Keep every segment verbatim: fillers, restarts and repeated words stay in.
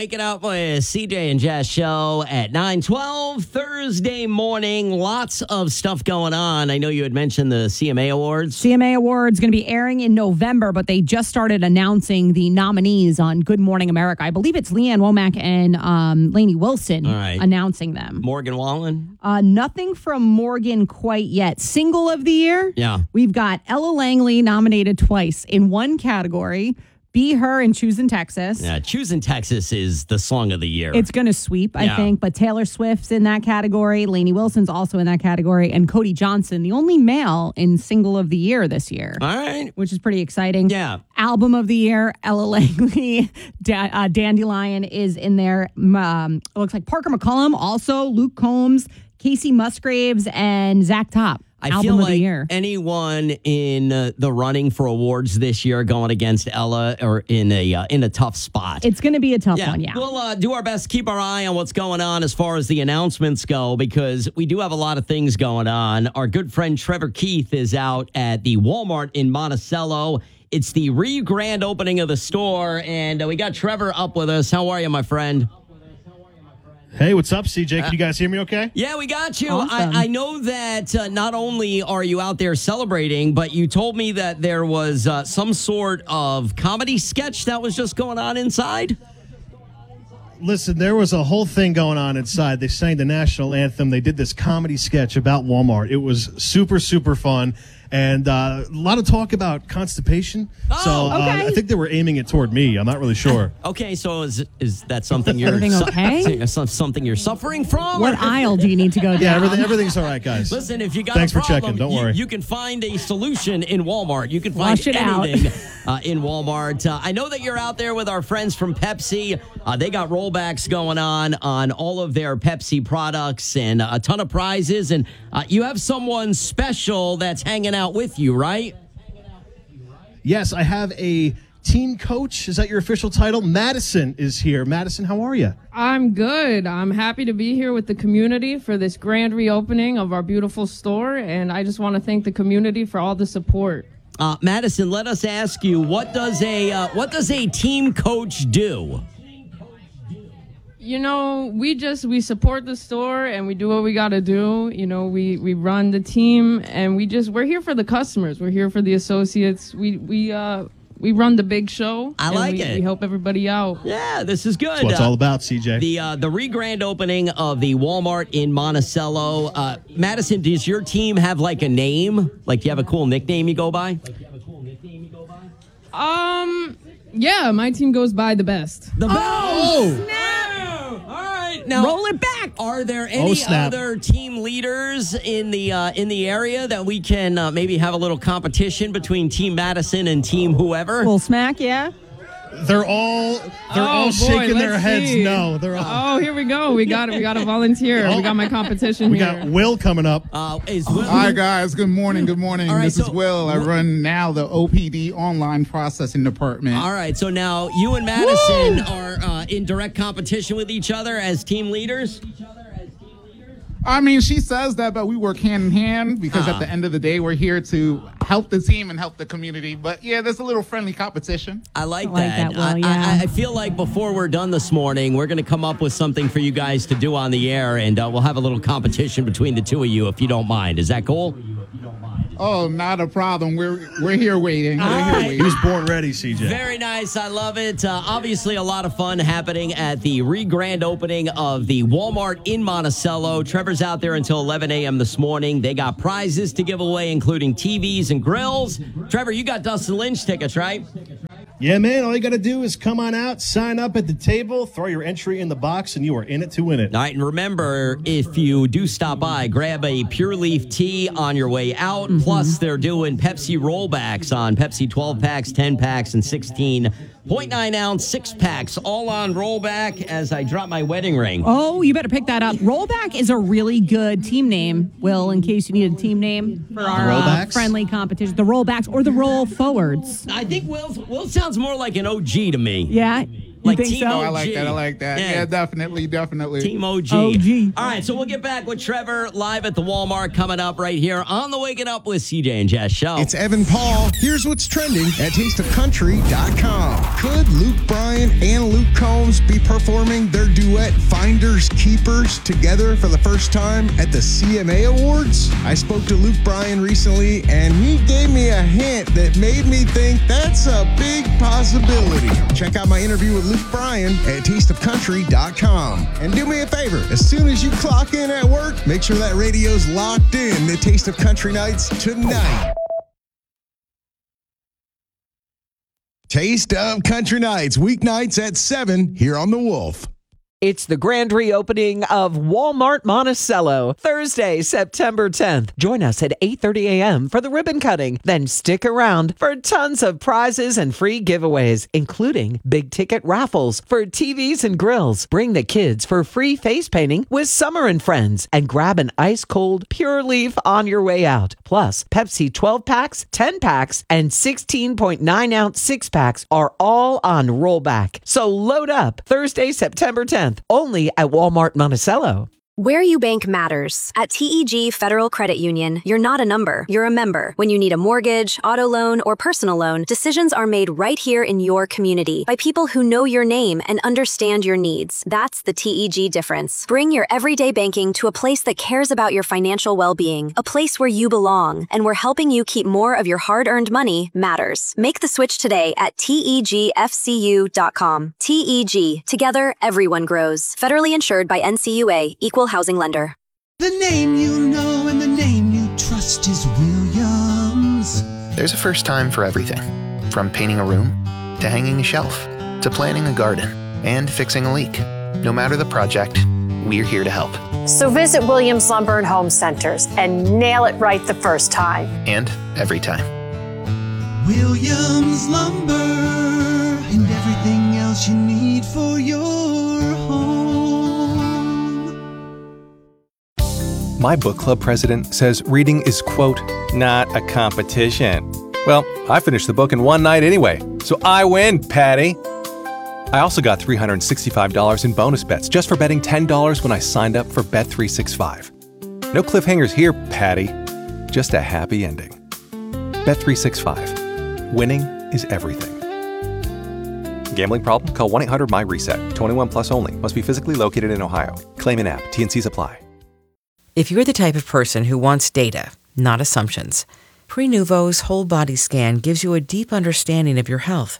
waking up with C J and Jess show at nine twelve Thursday morning. Lots of stuff going on. I know you had mentioned the C M A Awards. C M A Awards going to be airing in November, but they just started announcing the nominees on Good Morning America. I believe it's Leanne Womack and um, Lainey Wilson All right. announcing them. Morgan Wallen? Uh, nothing from Morgan quite yet. Single of the year? Yeah. We've got Ella Langley nominated twice in one category. Be Her and Choosing Texas. Yeah, Choosing Texas is the song of the year. It's going to sweep, I Yeah. think. But Taylor Swift's in that category. Lainey Wilson's also in that category. And Cody Johnson, the only male in Single of the Year this year. All right. Which is pretty exciting. Yeah. Album of the Year, Ella Langley. da- uh, Dandelion is in there. Um, it looks like Parker McCollum, also Luke Combs, Casey Musgraves, and Zach Top. I Album feel of like the year. anyone in uh, the running for awards this year going against Ella or in a uh, in a tough spot. It's going to be a tough one, yeah. We'll uh, do our best to keep our eye on what's going on as far as the announcements go, because we do have a lot of things going on. Our good friend Trevor Keith is out at the Walmart in Monticello. It's the re-grand opening of the store, and uh, we got Trevor up with us. How are you, my friend? Hey, what's up, C J? Can you guys hear me okay? Yeah, we got you. Awesome. I, I know that uh, not only are you out there celebrating, but you told me that there was uh, some sort of comedy sketch that was just going on inside. Listen, there was a whole thing going on inside. They sang the national anthem. They did this comedy sketch about Walmart. It was super, super fun. And uh, a lot of talk about constipation. Oh, so uh, okay. I think they were aiming it toward me. I'm not really sure. Okay, so is is that something you're Everything su- okay? some- something you're suffering from? What aisle do you need to go down? Yeah, everything, everything's all right, guys. Listen, if you got Thanks a for problem, checking. Don't you, worry. you can find a solution in Walmart. You can find Flush it out. anything uh, in Walmart. Uh, I know that you're out there with our friends from Pepsi. Uh, they got rollbacks going on on all of their Pepsi products and a ton of prizes. And uh, you have someone special that's hanging out with you, right? Yes, I have a team coach. Is that your official title? Madison is here. Madison, how are you? I'm good. I'm happy to be here with the community for this grand reopening of our beautiful store, and I just want to thank the community for all the support. Uh, Madison, let us ask you, what does a uh, what does a team coach do? You know, we just we support the store and we do what we got to do. You know, we we run the team and we just we're here for the customers. We're here for the associates. We we uh we run the big show. I and like we, it. We help everybody out. Yeah, this is good. That's what it's Uh, all about, C J. The uh, the re-grand opening of the Walmart in Monticello. Uh, Madison, does your team have like a name? Like, do you have a cool nickname you go by? Um, yeah, my team goes by the best. The Oh! All right, now Roll it back. are there any Oh, snap. other team leaders in the uh, in the area that we can uh, maybe have a little competition between Team Madison and Team whoever? Full smack, yeah. They're all they're Oh, all boy, shaking their let's heads. see. No, they're all. Oh, here we go. We got it. We got a volunteer. We got my competition We here. got Will coming up. Uh, is Will, Hi, guys. Good morning. Good morning. All right, this so- is Will. I run now the O P D online processing department. All right, so now you and Madison are uh, in direct competition with each other as team leaders. I mean, she says that, but we work hand in hand because Uh-huh. at the end of the day, we're here to help the team and help the community. But yeah, there's a little friendly competition. I like I like that. that, Will, I- yeah. I, I feel like before we're done this morning, we're going to come up with something for you guys to do on the air, and uh, we'll have a little competition between the two of you, if you don't mind. Is that cool? Oh, not a problem. We're we're here waiting. We're here right. He waiting. was born ready, C J. Very nice. I love it. Uh, obviously, a lot of fun happening at the re-grand opening of the Walmart in Monticello. Trevor's out there until eleven a.m. this morning. They got prizes to give away, including T Vs and grills. Trevor, you got Dustin Lynch tickets, right? Yeah, man, all you got to do is come on out, sign up at the table, throw your entry in the box, and you are in it to win it. All right, and remember, if you do stop by, grab a Pure Leaf tea on your way out. Mm-hmm. Plus, they're doing Pepsi rollbacks on Pepsi twelve packs, ten packs, and sixteen point nine ounce six packs, all on rollback as I drop my wedding ring. Oh, you better pick that up. Rollback is a really good team name, Will, in case you need a team name for our uh, Rollbacks? friendly competition. The rollbacks or the roll forwards. I think Will, Will sounds more like an O G to me. Yeah. Like think Team so? O G. Oh, I like that. I like that. Yeah. Yeah, definitely, definitely. Team O G. O G. All right, so we'll get back with Trevor live at the Walmart coming up right here on the Waking Up with C J and Jess show. It's Evan Paul. Here's what's trending at taste of country dot com. Could Luke Bryan and Luke Combs be performing their duet Finders Keepers together for the first time at the C M A Awards? I spoke to Luke Bryan recently, and he gave me a hint that made me think that's a big possibility. Check out my interview with Luke Bryan at taste of country dot com. And do me a favor, as soon as you clock in at work, make sure that radio's locked in to Taste of Country Nights tonight. Taste of Country Nights, weeknights at seven here on The Wolf. It's the grand reopening of Walmart Monticello, Thursday, September tenth. Join us at eight thirty a.m. for the ribbon cutting. Then stick around for tons of prizes and free giveaways, including big ticket raffles for T Vs and grills. Bring the kids for free face painting with Summer and Friends, and grab an ice cold Pure Leaf on your way out. Plus, Pepsi twelve packs, ten packs, and sixteen point nine ounce six packs are all on rollback. So load up Thursday, September tenth. Only at Walmart Monticello. Where you bank matters. At T E G Federal Credit Union, you're not a number, you're a member. When you need a mortgage, auto loan, or personal loan, decisions are made right here in your community by people who know your name and understand your needs. That's the T E G difference. Bring your everyday banking to a place that cares about your financial well-being, a place where you belong, and where helping you keep more of your hard-earned money matters. Make the switch today at T E G F C U dot com. T E G. Together, everyone grows. Federally insured by N C U A, Equal Housing Lender. The name you know and the name you trust is Williams. There's a first time for everything. From painting a room, to hanging a shelf, to planting a garden, and fixing a leak. No matter the project, we're here to help. So visit Williams Lumber and Home Centers and nail it right the first time. And every time. Williams Lumber and everything else you need for your home. My book club president says reading is, quote, not a competition. Well, I finished the book in one night anyway, so I win, Patty. I also got three hundred sixty-five dollars in bonus bets just for betting ten dollars when I signed up for Bet three sixty-five. No cliffhangers here, Patty. Just a happy ending. Bet three sixty-five. Winning is everything. Gambling problem? Call one eight hundred my reset. twenty-one plus only. Must be physically located in Ohio. Claim in app. T and Cs apply. If you're the type of person who wants data, not assumptions, Prenuvo's whole body scan gives you a deep understanding of your health.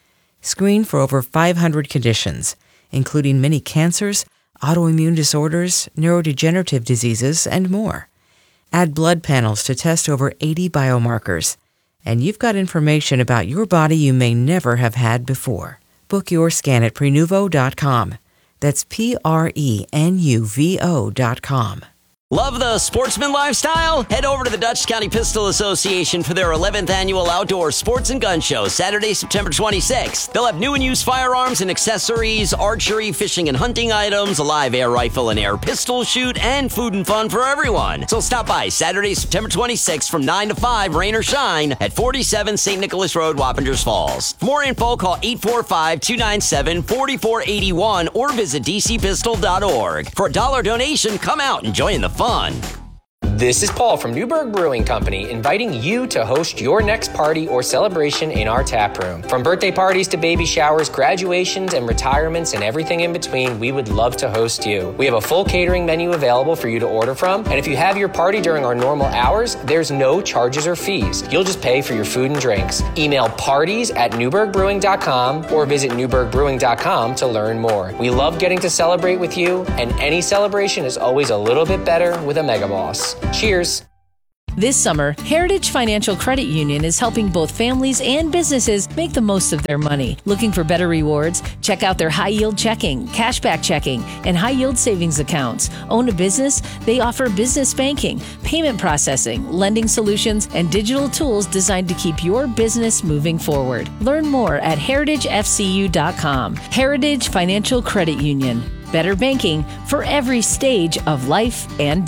Screen for over five hundred conditions, including many cancers, autoimmune disorders, neurodegenerative diseases, and more. Add blood panels to test over eighty biomarkers, and you've got information about your body you may never have had before. Book your scan at Prenuvo dot com. That's P R E N U V O dot com. Love the sportsman lifestyle? Head over to the Dutch County Pistol Association for their eleventh annual Outdoor Sports and Gun Show, Saturday, September twenty-sixth. They'll have new and used firearms and accessories, archery, fishing and hunting items, a live air rifle and air pistol shoot, and food and fun for everyone. So stop by Saturday, September twenty-sixth from nine to five, rain or shine, at forty-seven Saint Nicholas Road, Wappingers Falls. For more info, call eight four five, two nine seven, four four eight one or visit d c pistol dot org. For a dollar donation, come out and join the fun. This is Paul from Newberg Brewing Company, inviting you to host your next party or celebration in our tap room. From birthday parties to baby showers, graduations, and retirements, and everything in between, we would love to host you. We have a full catering menu available for you to order from, and if you have your party during our normal hours, there's no charges or fees. You'll just pay for your food and drinks. Email parties at newberg brewing dot com or visit newberg brewing dot com to learn more. We love getting to celebrate with you, and any celebration is always a little bit better with a Mega Boss. Cheers. This summer, Heritage Financial Credit Union is helping both families and businesses make the most of their money. Looking for better rewards? Check out their high-yield checking, cashback checking, and high-yield savings accounts. Own a business? They offer business banking, payment processing, lending solutions, and digital tools designed to keep your business moving forward. Learn more at heritage f c u dot com. Heritage Financial Credit Union. Better banking for every stage of life and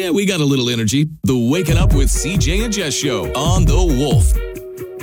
Yeah, we got a little energy. The Waking Up with C J and Jess show on The Wolf.